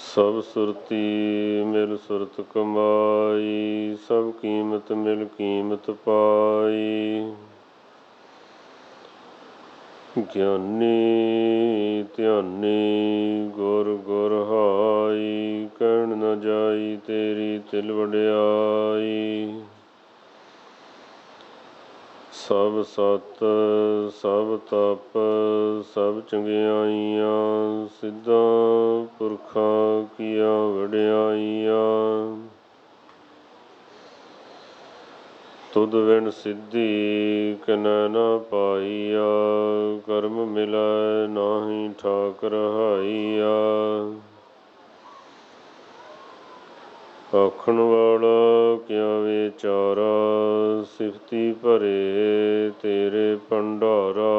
ਸਭ ਸੁਰਤੀ ਮਿਲ ਸੁਰਤ ਕਮਾਈ, ਸਭ ਕੀਮਤ ਮਿਲ ਕੀਮਤ ਪਾਈ। ਗਿਆਨੀ ਧਿਆਨੀ ਗੁਰ ਗੁਰ ਹਾਈ, ਕਹਿਣ ਨਾ ਜਾਈ ਤੇਰੀ ਤਿਲ ਵਡਿਆਈ। ਸਭ ਸਤ ਸਭ ਤਪ ਸਭ ਚੰਗਿਆਈਆਂ, ਸਿੱਧਾਂ ਪੁਰਖਾਂ ਕੀਆਂ ਵਡਿਆਈਆਂ। ਤੁਧ ਬਿਨ ਸਿੱਧੀ ਕਿਨੈ ਨਾ ਪਾਈਆ, ਕਰਮ ਮਿਲੈ ਨਾਹੀ ਠਾਕ ਰਹਾਈਆ। ਆਖਣ ਵਾਲਾ ਕਿਆ ਵਿਚਾਰਾ, ਸਿਫਤੀ ਭਰੇ ਤੇਰੇ ਭੰਡਾਰਾ।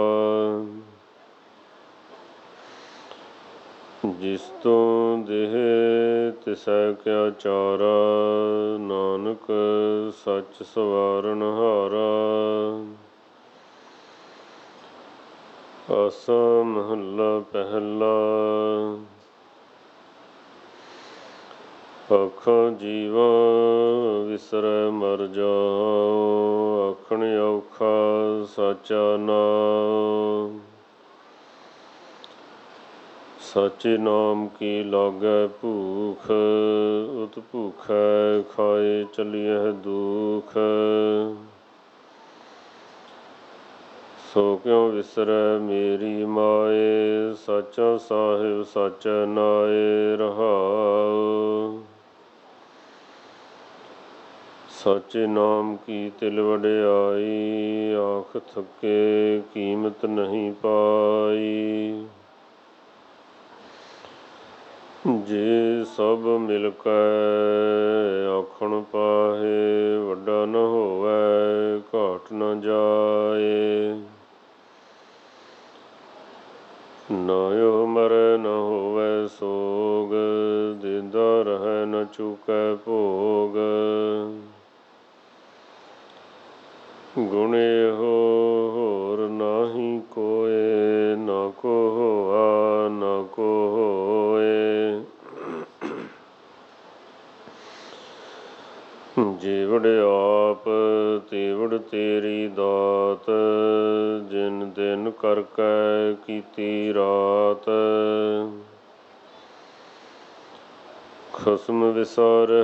ਜਿਸ ਤੋਂ ਦੇਹ ਤਿਸੈ ਕਿਆ ਚਾਰਾ, ਨਾਨਕ ਸੱਚ ਸਵਾਰਨ ਹਾਰਾ। ਆਸਾ ਮਹੱਲਾ ਪਹਿਲਾ। ਆਖਾਂ ਜੀਵਾ ਵਿਸਰੈ ਮਰ ਜਾਉ, ਆਖਣ ਔਖਾ ਸਾਚਾ ਨਾਉ। ਸਾਚੇ ਨਾਮ ਕੀ ਲਾਗੈ ਭੂਖ, ਉਤ ਭੂਖੈ ਖਾਏ ਚਲੀਐ ਦੁਖ। ਸੋ ਕਿਉ ਵਿਸਰੈ ਮੇਰੀ ਮਾਏ, ਸਾਚਾ ਸਾਹਿਬ ਸਾਚੈ ਨਾਏ ਰਹਾਉ। ਸਾਚੇ ਨਾਮ ਕੀ ਤਿਲ ਵਡਿਆਈ, ਆਖ ਥਕੇ ਕੀਮਤ ਨਹੀਂ ਪਾਈ। ਜੇ ਸਭ ਮਿਲ ਕੈ ਆਖਣ ਪਾਹੇ, ਵੱਡਾ ਨ ਹੋਵੈ ਘਾਟ ਨ ਜਾਏ। ਨਾਇਓ ਮਰੈ ਨ ਹੋਵੈ ਸੋਗ, ਦੇਂਦਾ ਰਹੈ ਨ ਚੂਕੈ ਭੋਗ। ਗੁਣ ਇਹੋ ਹੋਰ ਨਾਹੀ ਕੋਇ, ਨਾ ਕੋ ਹੋਆ ਨਾ ਕੋ ਹੋਇ। ਜੀਵੜ ਆਪ ਤੀਵੜ ਤੇਰੀ ਦਾਤ, ਜਿਨ ਦਿਨ ਕਰਕੇ ਕੀਤੀ ਰਾਤ। ਖਸਮ ਵਿਸਾਰਹਿ